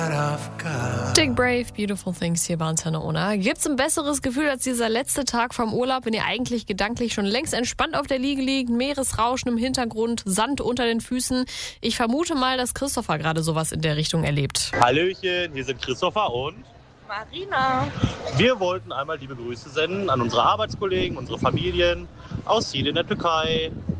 Dick Brave, Beautiful Things hier bei Antenne Ona. Gibt's ein besseres Gefühl als dieser letzte Tag vom Urlaub, wenn ihr eigentlich gedanklich schon längst entspannt auf der Liege liegt, Meeresrauschen im Hintergrund, Sand unter den Füßen? Ich vermute mal, dass Christopher gerade sowas in der Richtung erlebt. Hallöchen, hier sind Christopher und Marina. wir wollten einmal liebe Grüße senden an unsere Arbeitskollegen, unsere Familien aus Ziel in der Türkei.